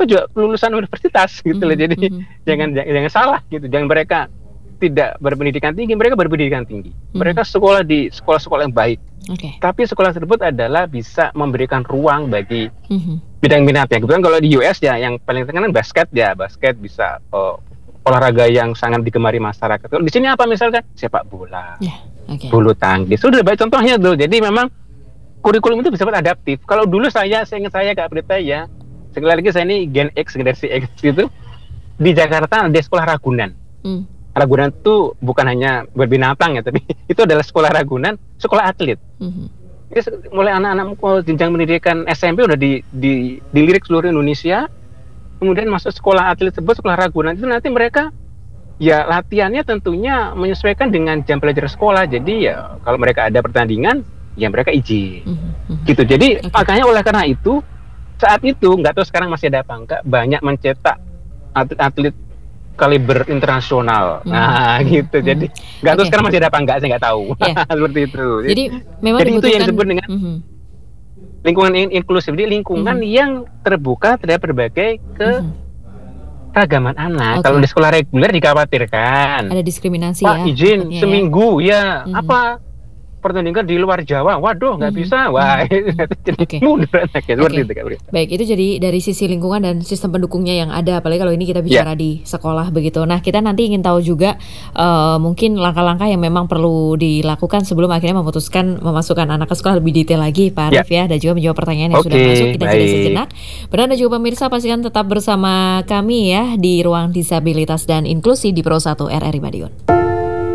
mereka juga lulusan universitas gitu loh. Jadi jangan salah gitu. Jangan mereka tidak berpendidikan tinggi, mereka berpendidikan tinggi. Mereka sekolah di sekolah-sekolah yang baik. Tapi sekolah tersebut adalah bisa memberikan ruang bagi bidang minatnya. Kebetulan kalau di US ya yang paling terkenal basket bisa olahraga yang sangat digemari masyarakat. Kalau di sini apa misalkan sepak bola, bulu tangkis, sudah banyak contohnya tuh. Jadi memang kurikulum itu bersifat adaptif. Kalau dulu saya ingat saya Kak Prita ya, sekali lagi saya ini Gen X, generasi X gitu, di Jakarta ada sekolah Ragunan. Ragunan itu bukan hanya berbinatang ya, tapi itu adalah sekolah Ragunan, sekolah atlet. Jadi mulai anak-anak jenjang pendidikan SMP udah dilirik seluruh Indonesia, kemudian masuk sekolah atlet tersebut, sekolah Ragunan itu nanti mereka ya latihannya tentunya menyesuaikan dengan jam belajar sekolah. Jadi ya kalau mereka ada pertandingan, ya mereka izin. Gitu. Jadi makanya oleh karena itu saat itu nggak tahu sekarang masih ada apa enggak, banyak mencetak atlet-atlet kaliber internasional. Nah, gitu. Jadi nggak tahu sekarang masih ada apa enggak, saya nggak tahu. Seperti itu. Jadi memang itu yang disebut dengan lingkungan inklusif, jadi lingkungan yang terbuka terhadap berbagai keragaman anak. Kalau di sekolah reguler dikhawatirkan ada diskriminasi Pak, izin seminggu ya apa pertandingan di luar Jawa, waduh nggak bisa, wah jadi mundur anaknya. Seperti itu Kak Prita. Baik, itu jadi dari sisi lingkungan dan sistem pendukungnya yang ada, apalagi kalau ini kita bicara di sekolah begitu. Nah, kita nanti ingin tahu juga mungkin langkah-langkah yang memang perlu dilakukan sebelum akhirnya memutuskan memasukkan anak ke sekolah lebih detail lagi Pak Arief ya, dan juga menjawab pertanyaan yang sudah masuk. Kita jeda sejenak. Dan juga pemirsa pastikan tetap bersama kami ya di Ruang Disabilitas dan Inklusi di Pro 1 RRI Madiun.